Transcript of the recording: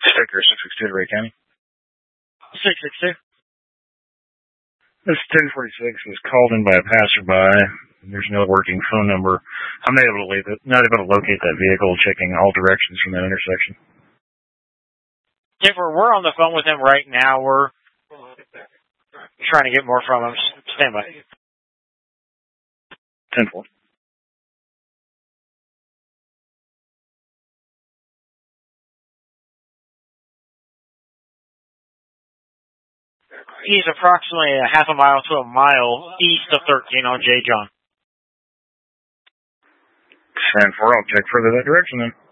Sticker 662 to Ray County. 662. This 1046 was called in by a passerby. There's no working phone number. I'm not able to locate that vehicle, checking all directions from that intersection. Kipper, we're on the phone with him right now. We're trying to get more from him. Stand by. 10-4. He's approximately a half a mile to a mile east of 13 on J. John. 10-4, I'll check further that direction then.